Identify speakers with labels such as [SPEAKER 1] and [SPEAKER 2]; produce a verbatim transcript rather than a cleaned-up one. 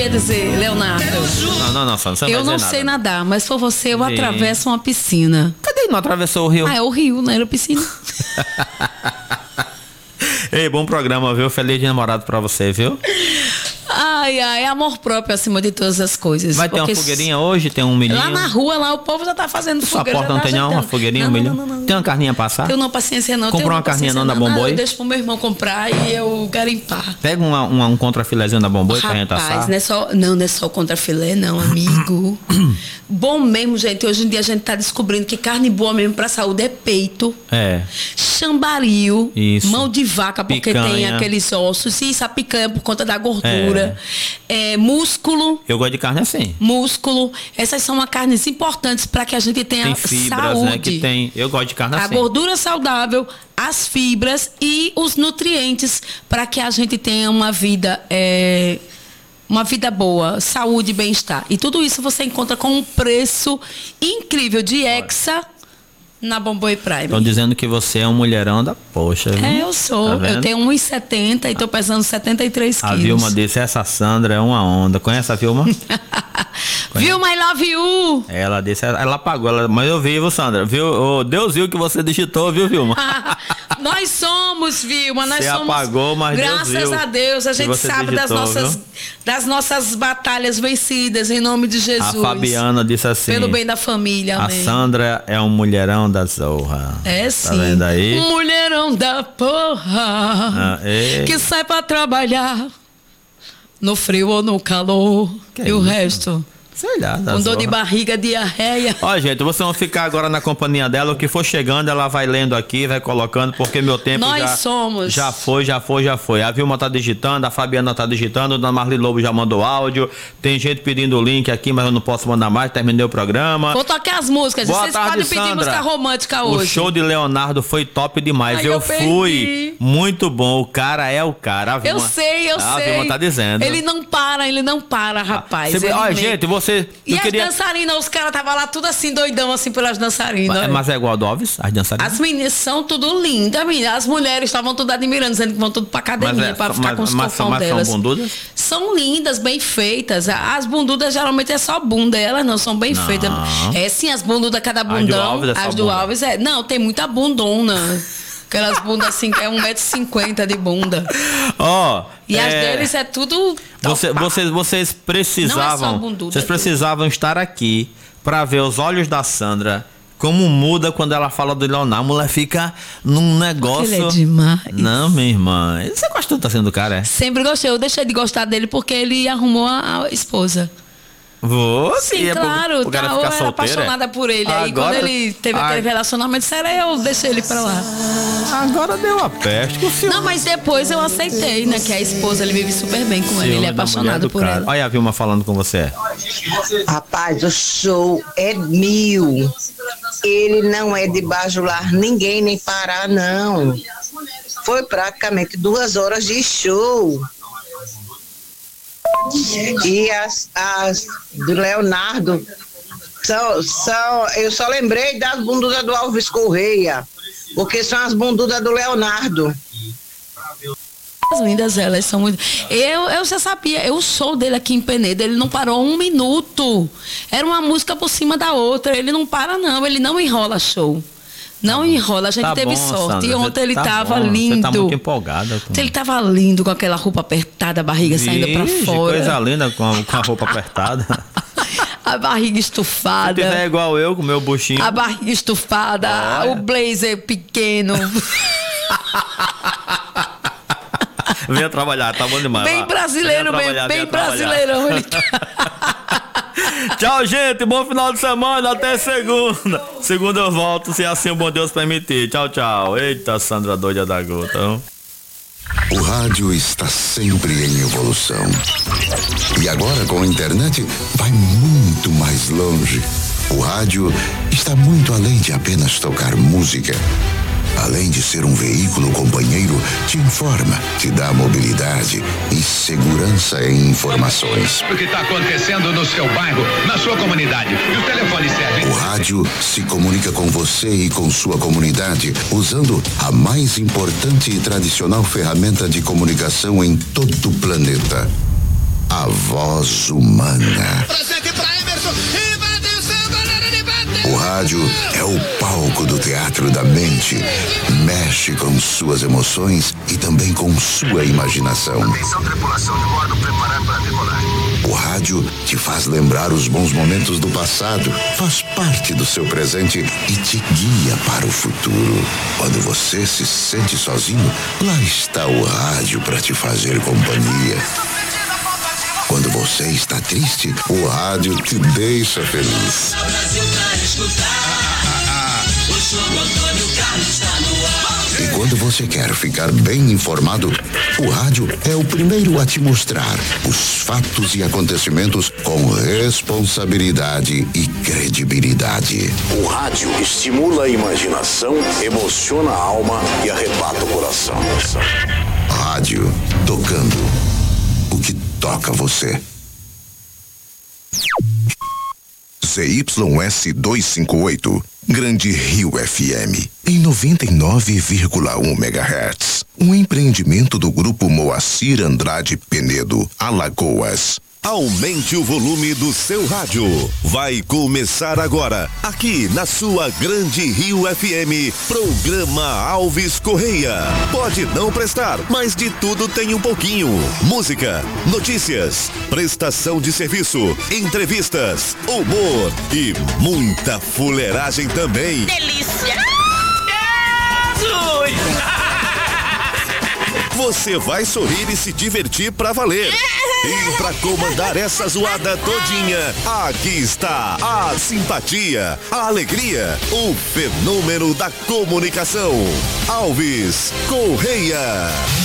[SPEAKER 1] ia dizer, Leonardo.
[SPEAKER 2] Não, não, não, Sandra, você não
[SPEAKER 1] Eu
[SPEAKER 2] vai
[SPEAKER 1] não
[SPEAKER 2] dizer
[SPEAKER 1] sei
[SPEAKER 2] nada.
[SPEAKER 1] nadar, mas se for você, eu
[SPEAKER 2] Gente.
[SPEAKER 1] atravesso uma piscina.
[SPEAKER 2] Cadê? Não atravessou o rio?
[SPEAKER 1] Ah, é o rio, não era piscina.
[SPEAKER 2] Ei, bom programa, viu? Feliz de namorado pra você, viu?
[SPEAKER 1] Ai, ai, amor próprio acima de todas as coisas.
[SPEAKER 2] Vai ter uma
[SPEAKER 1] porque
[SPEAKER 2] fogueirinha hoje? Tem um milhinho?
[SPEAKER 1] Lá na rua, lá o povo já tá fazendo
[SPEAKER 2] Sua
[SPEAKER 1] fogueira.
[SPEAKER 2] porta
[SPEAKER 1] já
[SPEAKER 2] não
[SPEAKER 1] tá
[SPEAKER 2] tem não? Uma
[SPEAKER 1] ajeitando.
[SPEAKER 2] fogueirinha, um
[SPEAKER 1] Não,
[SPEAKER 2] milhão?
[SPEAKER 1] não, não, não,
[SPEAKER 2] Tem uma carninha pra assar?
[SPEAKER 1] Tenho não paciência não.
[SPEAKER 2] Comprou
[SPEAKER 1] tenho
[SPEAKER 2] uma carninha
[SPEAKER 1] paciência
[SPEAKER 2] não da Bomboi?
[SPEAKER 1] Não, eu deixo pro meu irmão comprar e eu garimpar.
[SPEAKER 2] Pega uma, uma, um contrafilézinho da Bomboi pra gente assar.
[SPEAKER 1] Rapaz, não é só, não, não é só contra filé, não, amigo. Bom mesmo, gente. Hoje em dia a gente tá descobrindo que carne boa mesmo pra saúde é peito,
[SPEAKER 2] É.
[SPEAKER 1] chambaril,
[SPEAKER 2] Isso.
[SPEAKER 1] mão de vaca, porque
[SPEAKER 2] Picanha.
[SPEAKER 1] tem aqueles ossos. Isso, a picanha por conta da gordura. É, músculo.
[SPEAKER 2] Eu gosto de carne assim.
[SPEAKER 1] Músculo. Essas são uma carnes importantes para que a gente tenha
[SPEAKER 2] Tem fibras,
[SPEAKER 1] saúde.
[SPEAKER 2] né? Que tem. Eu gosto de carne
[SPEAKER 1] A
[SPEAKER 2] assim.
[SPEAKER 1] gordura saudável, as fibras e os nutrientes para que a gente tenha uma vida é, uma vida boa, saúde e bem-estar. E tudo isso você encontra com um preço incrível de Hexa na Bomboi Prime.
[SPEAKER 2] Estão dizendo que você é um mulherão da poxa. Viu?
[SPEAKER 1] É, eu sou.
[SPEAKER 2] Tá vendo?
[SPEAKER 1] Eu tenho um metro e setenta e tô pesando setenta e três
[SPEAKER 2] A
[SPEAKER 1] quilos.
[SPEAKER 2] Vilma disse, essa Sandra é uma onda. Conhece a Vilma?
[SPEAKER 1] Vilma, I love you!
[SPEAKER 2] Ela disse, ela apagou, ela, mas eu vi, viu, Sandra? Viu? Oh, Deus viu que você digitou, viu, Vilma?
[SPEAKER 1] Nós somos, Vilma, nós
[SPEAKER 2] Você
[SPEAKER 1] somos.
[SPEAKER 2] apagou, mas Deus
[SPEAKER 1] graças
[SPEAKER 2] viu
[SPEAKER 1] a Deus, a
[SPEAKER 2] que
[SPEAKER 1] gente
[SPEAKER 2] você
[SPEAKER 1] sabe das
[SPEAKER 2] digitou,
[SPEAKER 1] nossas,
[SPEAKER 2] viu?
[SPEAKER 1] das nossas batalhas vencidas, em nome de Jesus.
[SPEAKER 2] A Fabiana disse assim,
[SPEAKER 1] Pelo bem da família,
[SPEAKER 2] a
[SPEAKER 1] amém.
[SPEAKER 2] Sandra é um mulherão da zorra.
[SPEAKER 1] É
[SPEAKER 2] Tá
[SPEAKER 1] sim.
[SPEAKER 2] vendo aí?
[SPEAKER 1] Um mulherão da porra
[SPEAKER 2] Ah, ei.
[SPEAKER 1] que sai pra trabalhar no frio ou no calor.
[SPEAKER 2] Que
[SPEAKER 1] e
[SPEAKER 2] é
[SPEAKER 1] o
[SPEAKER 2] isso?
[SPEAKER 1] resto,
[SPEAKER 2] Sei lá, da
[SPEAKER 1] com dor de
[SPEAKER 2] zorra.
[SPEAKER 1] barriga, diarreia.
[SPEAKER 2] Ó, gente, vocês vão ficar agora na companhia dela. O que for chegando, ela vai lendo aqui, vai colocando, porque meu tempo
[SPEAKER 1] Nós
[SPEAKER 2] já,
[SPEAKER 1] somos.
[SPEAKER 2] já foi, já foi, já foi. A Vilma tá digitando, a Fabiana tá digitando, a Dona Marli Lobo já mandou áudio. Tem gente pedindo o link aqui, mas eu não posso mandar mais, terminei o programa.
[SPEAKER 1] Vou tocar as músicas.
[SPEAKER 2] Boa
[SPEAKER 1] Vocês
[SPEAKER 2] tarde,
[SPEAKER 1] podem pedir
[SPEAKER 2] Sandra.
[SPEAKER 1] música romântica
[SPEAKER 2] O
[SPEAKER 1] hoje.
[SPEAKER 2] show de Leonardo foi top demais.
[SPEAKER 1] Ai,
[SPEAKER 2] eu
[SPEAKER 1] eu
[SPEAKER 2] fui.
[SPEAKER 1] perdi.
[SPEAKER 2] Muito bom. O cara é o cara. A
[SPEAKER 1] Eu
[SPEAKER 2] Vilma-
[SPEAKER 1] sei, eu
[SPEAKER 2] a
[SPEAKER 1] sei.
[SPEAKER 2] A Vilma tá dizendo.
[SPEAKER 1] Ele não para, ele não para, rapaz.
[SPEAKER 2] Você-
[SPEAKER 1] Ele
[SPEAKER 2] Ó,
[SPEAKER 1] mesmo.
[SPEAKER 2] gente, você.
[SPEAKER 1] E
[SPEAKER 2] eu
[SPEAKER 1] as
[SPEAKER 2] queria...
[SPEAKER 1] dançarinas, os caras estavam lá tudo assim, doidão, assim, pelas dançarinas.
[SPEAKER 2] Mas, mas é igual a do Alves? As dançarinas?
[SPEAKER 1] As meninas são tudo lindas, menina. As mulheres estavam tudo admirando, dizendo que vão tudo pra academia,
[SPEAKER 2] Mas é-
[SPEAKER 1] pra ficar
[SPEAKER 2] mas-
[SPEAKER 1] com os
[SPEAKER 2] mas são-
[SPEAKER 1] corpão
[SPEAKER 2] mas são
[SPEAKER 1] delas.
[SPEAKER 2] bundudas?
[SPEAKER 1] São lindas, bem feitas. As bundudas geralmente é só bunda, elas não são bem
[SPEAKER 2] Não.
[SPEAKER 1] feitas. É sim, as bundudas, cada
[SPEAKER 2] As do
[SPEAKER 1] bundão.
[SPEAKER 2] Alves é só
[SPEAKER 1] as do
[SPEAKER 2] bunda.
[SPEAKER 1] Alves é. Não, tem muita bundona. Aquelas bundas assim, que é um metro e cinquenta de bunda.
[SPEAKER 2] Ó.
[SPEAKER 1] E as
[SPEAKER 2] é,
[SPEAKER 1] deles é tudo.
[SPEAKER 2] Você,
[SPEAKER 1] topado.
[SPEAKER 2] vocês, vocês precisavam.
[SPEAKER 1] Não é só bunduda,
[SPEAKER 2] vocês
[SPEAKER 1] é tudo.
[SPEAKER 2] precisavam estar aqui pra ver os olhos da Sandra. Como muda quando ela fala do Leonardo. A mulher fica num negócio.
[SPEAKER 1] ele é demais.
[SPEAKER 2] Não, minha irmã. Você gosta tanto assim do cara, é?
[SPEAKER 1] Sempre gostei. Eu deixei de gostar dele porque ele arrumou a, a esposa.
[SPEAKER 2] Vou.
[SPEAKER 1] Sim,
[SPEAKER 2] é pro-
[SPEAKER 1] claro.
[SPEAKER 2] pro cara
[SPEAKER 1] Tá, eu
[SPEAKER 2] ficar
[SPEAKER 1] era
[SPEAKER 2] solteiro,
[SPEAKER 1] apaixonada
[SPEAKER 2] é?
[SPEAKER 1] por ele. Aí
[SPEAKER 2] Agora-
[SPEAKER 1] quando ele teve
[SPEAKER 2] Ai,
[SPEAKER 1] aquele relacionamento sério, aí eu deixei ele pra lá.
[SPEAKER 2] Agora deu a peste. Com o ciúme-
[SPEAKER 1] Não, mas depois eu aceitei, né? Que a esposa, ele vive super bem com ele. Ele é
[SPEAKER 2] ciúme da mulher
[SPEAKER 1] apaixonado
[SPEAKER 2] do
[SPEAKER 1] por
[SPEAKER 2] cara.
[SPEAKER 1] ela.
[SPEAKER 2] Olha a Vilma falando com você.
[SPEAKER 3] Rapaz, o show é mil. Ele não é de bajular ninguém, nem parar, não. Foi praticamente duas horas de show. E as, as do Leonardo, são, são, eu só lembrei das bundudas do Alves Correia, porque são as bundudas do Leonardo.
[SPEAKER 1] As lindas, elas são muito. Eu, eu já sabia, eu sou dele aqui em Penedo, ele não parou um minuto. Era uma música por cima da outra. Ele não para, não, ele não enrola show. Não enrola, a gente
[SPEAKER 2] Tá
[SPEAKER 1] teve
[SPEAKER 2] bom,
[SPEAKER 1] sorte.
[SPEAKER 2] Sandra,
[SPEAKER 1] E ontem
[SPEAKER 2] você
[SPEAKER 1] ele
[SPEAKER 2] tá
[SPEAKER 1] tava
[SPEAKER 2] bom,
[SPEAKER 1] lindo.
[SPEAKER 2] Você tá muito empolgada. Com...
[SPEAKER 1] Ele tava lindo com aquela roupa apertada, a barriga saindo pra
[SPEAKER 2] Vixe,
[SPEAKER 1] fora.
[SPEAKER 2] coisa linda com a, com a roupa apertada.
[SPEAKER 1] A barriga
[SPEAKER 2] Se
[SPEAKER 1] estufada.
[SPEAKER 2] tiver igual eu, com o meu buchinho.
[SPEAKER 1] A barriga estufada,
[SPEAKER 2] Olha.
[SPEAKER 1] o blazer pequeno.
[SPEAKER 2] Venha trabalhar, tá bom demais.
[SPEAKER 1] Bem
[SPEAKER 2] Vá.
[SPEAKER 1] brasileiro
[SPEAKER 2] Venha
[SPEAKER 1] mesmo,
[SPEAKER 2] trabalhar,
[SPEAKER 1] bem
[SPEAKER 2] venha trabalhar.
[SPEAKER 1] brasileirão. Ele...
[SPEAKER 2] Tchau, gente. Bom final de semana. Até segunda. Segunda eu volto, se assim o bom Deus permitir. Tchau, tchau. Eita, Sandra doida da gota.
[SPEAKER 4] O rádio está sempre em evolução. E agora com a internet vai muito mais longe. O rádio está muito além de apenas tocar música. Além de ser um veículo companheiro, te informa, te dá mobilidade e segurança em informações.
[SPEAKER 5] O que está acontecendo no seu bairro, na sua comunidade. E o telefone serve.
[SPEAKER 4] O rádio se comunica com você e com sua comunidade usando a mais importante e tradicional ferramenta de comunicação em todo o planeta: a voz humana. O rádio é o palco do teatro da mente. Mexe com suas emoções e também com sua imaginação.
[SPEAKER 6] Atenção, tripulação de bordo, preparar para decolar.
[SPEAKER 4] O rádio te faz lembrar os bons momentos do passado, faz parte do seu presente e te guia para o futuro. Quando você se sente sozinho, lá está o rádio para te fazer companhia. Quando você está triste, o rádio te deixa feliz. E quando você quer ficar bem informado, o rádio é o primeiro a te mostrar os fatos e acontecimentos com responsabilidade e credibilidade.
[SPEAKER 7] O rádio estimula a imaginação, emociona a alma e arrebata o coração.
[SPEAKER 4] Rádio, tocando o que toca você.
[SPEAKER 8] Z Y S duzentos e cinquenta e oito, Grande Rio F M, em noventa e nove vírgula um megahertz. Um empreendimento do Grupo Moacir Andrade Penedo, Alagoas.
[SPEAKER 9] Aumente o volume do seu rádio. Vai começar agora, aqui na sua Grande Rio F M, programa Alves Correia. Pode não prestar, mas de tudo tem um pouquinho. Música, notícias, prestação de serviço, entrevistas, humor e muita fuleiragem também.
[SPEAKER 10] Delícia!
[SPEAKER 9] Jesus! Você vai sorrir e se divertir pra valer. E pra comandar essa zoada todinha, aqui está a simpatia, a alegria, o fenômeno da comunicação. Alves Correia.